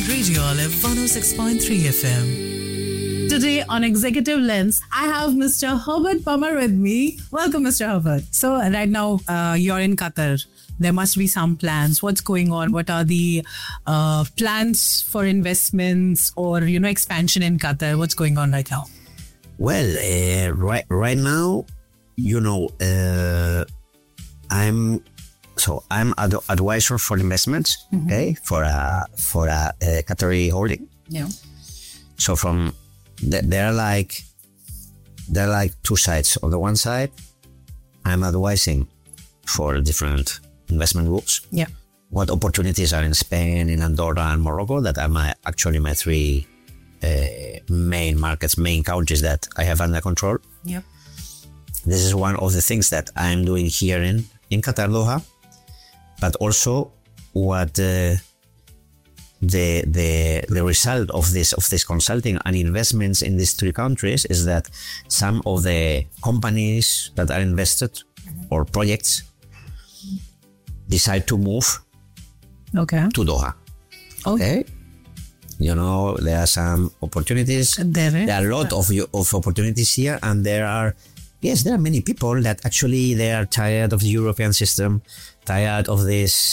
Radio Olive 106.3 FM. Today on Executive Lens, I have Mr. Herbert Pummer with me. Welcome, Mr. Herbert. So right now, you're in Qatar. There must be some plans. What's going on? What are the plans for investments or, expansion in Qatar? What's going on right now? Well, right now, I'm advisor for investments, okay, for a Qatari holding. Yeah. So from there are like two sides. On the one side, I'm advising for different investment groups. Yeah. What opportunities are in Spain, in Andorra, and Morocco? That are my three main markets, main countries that I have under control. Yeah. This is one of the things that I'm doing here in Qatar, Doha. But also, what the result of this consulting and investments in these three countries is that some of the companies that are invested or projects decide to move to Doha. Okay. There are some opportunities. There are a lot of opportunities here, and there are many people that actually they are tired of the European system, tired of this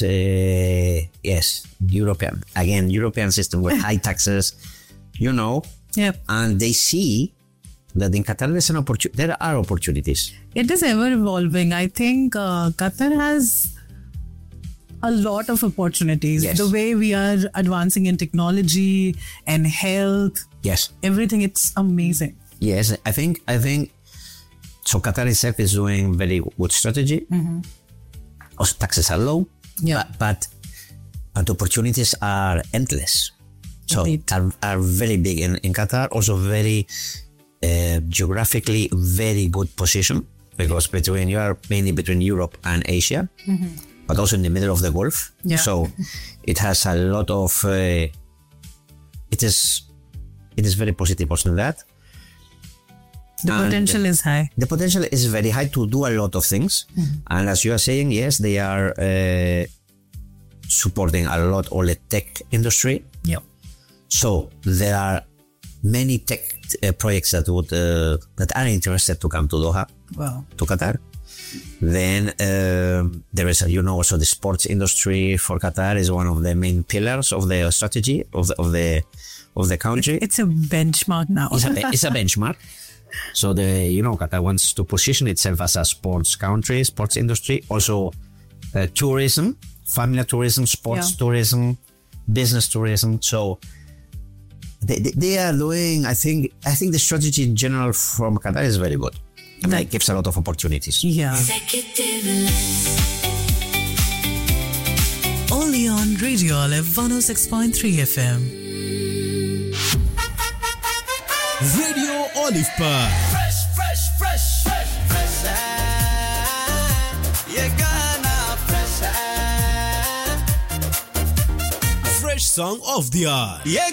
European system with high taxes, Yep. and they see that in Qatar there are opportunities. It is ever evolving. I think Qatar has a lot of opportunities. Yes. The way we are advancing in technology and health, Yes. everything, it's amazing. Yes, I think so. Qatar itself is doing very good strategy. Also, taxes are low, but opportunities are endless. So are very big in Qatar. Also very geographically very good position because you are mainly between Europe and Asia, but also in the middle of the Gulf. Yeah. So it has a lot of. It is very positive also in that. The potential is high. The potential is very high to do a lot of things. And as you are saying, yes, they are supporting a lot all the tech industry. Yeah. So there are many tech projects that are interested to come to Doha, to Qatar. Then there is, also the sports industry for Qatar is one of the main pillars of the strategy of the country. It's a benchmark now. It's a benchmark. So Qatar wants to position itself as a sports country, sports industry, also tourism, family tourism, sports tourism, business tourism. So they are doing. I think the strategy in general from Qatar is very good. It gives a lot of opportunities. Yeah. Only on Radio Olive 106.3 FM. Radio Olive पर Fresh Song of the Hour.